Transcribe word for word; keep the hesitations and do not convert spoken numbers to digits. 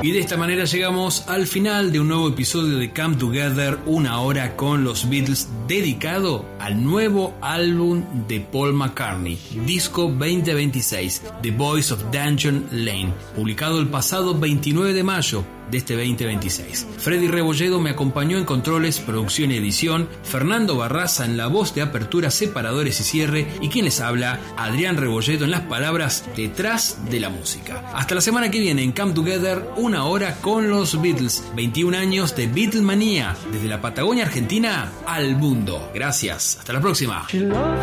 Y de esta manera llegamos al final de un nuevo episodio de Come Together, una hora con los Beatles, dedicado al nuevo álbum de Paul McCartney, disco veinte veintiséis, The Boys of Dungeon Lane, publicado el pasado veintinueve de mayo de este veinte veintiséis. Freddy Rebolledo me acompañó en controles, producción y edición, Fernando Barraza en la voz de apertura, separadores y cierre, y quien les habla, Adrián Rebolledo, en las palabras detrás de la música. Hasta la semana que viene en Come Together, una hora con los Beatles, veintiún años de Beatlemanía, desde la Patagonia Argentina al mundo. Gracias, hasta la próxima.